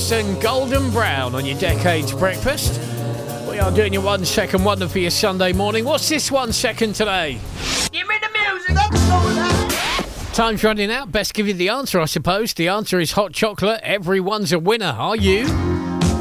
Crisps and Golden Brown on your Decades Breakfast. We are doing your 1 second wonder for your Sunday morning. What's this 1 second today? Give me the music, that's so loud. Time's running out. Best give you the answer, I suppose. The answer is hot chocolate. Everyone's a winner. Are you?